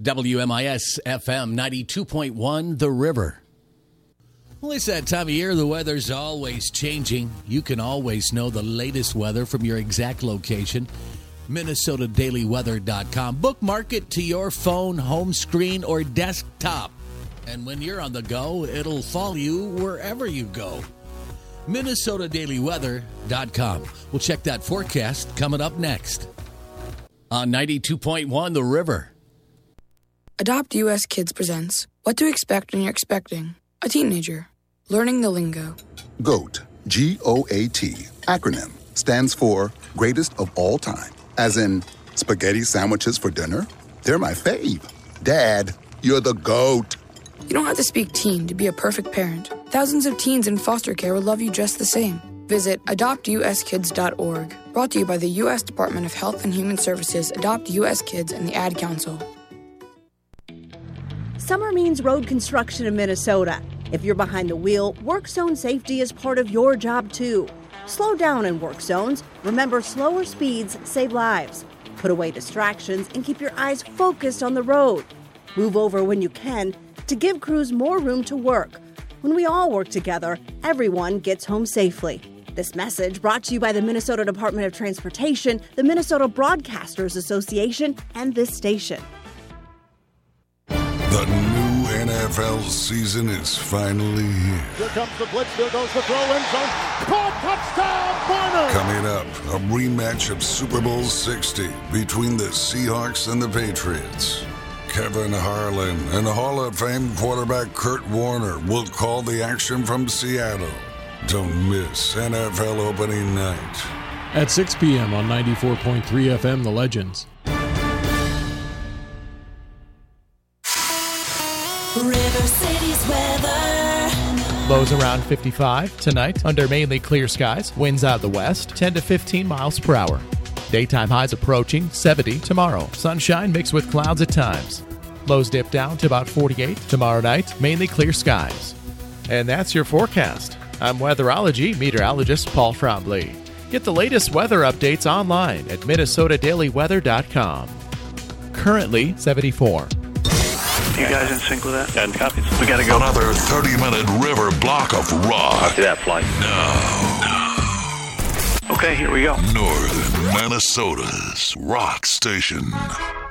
WMIS FM 92.1 The River. Well, it's that time of year. The weather's always changing. You can always know the latest weather from your exact location. MinnesotaDailyWeather.com. Bookmark it to your phone, home screen, or desktop. And when you're on the go, it'll follow you wherever you go. MinnesotaDailyWeather.com. We'll check that forecast coming up next on 92.1 The River. Adopt US Kids presents What to Expect When You're Expecting a Teenager. Learning the lingo. GOAT, G-O-A-T, acronym, stands for Greatest of All Time. As in, spaghetti sandwiches for dinner? They're my fave. Dad, you're the GOAT. You don't have to speak teen to be a perfect parent. Thousands of teens in foster care will love you just the same. Visit adoptuskids.org. Brought to you by the U.S. Department of Health and Human Services, Adopt U.S. Kids, and the Ad Council. Summer means road construction in Minnesota. If you're behind the wheel, work zone safety is part of your job too. Slow down in work zones. Remember, slower speeds save lives. Put away distractions and keep your eyes focused on the road. Move over when you can to give crews more room to work. When we all work together, everyone gets home safely. This message brought to you by the Minnesota Department of Transportation, the Minnesota Broadcasters Association, and this station. The new NFL season is finally here. Here comes the blitz. There goes the throw. End zone. Caught. Touchdown, Barner. Coming up, a rematch of Super Bowl 60 between the Seahawks and the Patriots. Kevin Harlan and Hall of Fame quarterback Kurt Warner will call the action from Seattle. Don't miss NFL opening night. At 6 p.m. on 94.3 FM, The Legends. River City's weather. Lows around 55 tonight under mainly clear skies. Winds out of the west, 10 to 15 miles per hour. Daytime highs approaching 70 tomorrow. Sunshine mixed with clouds at times. Lows dip down to about 48 tomorrow night. Mainly clear skies. And that's your forecast. I'm weatherology meteorologist Paul Frombley. Get the latest weather updates online at MinnesotaDailyWeather.com. Currently 74. You guys in sync with that? And copies. We gotta go. Another 30-minute river block of rock. Copy that flight. Now. Okay, here we go. Northern Minnesota's rock station.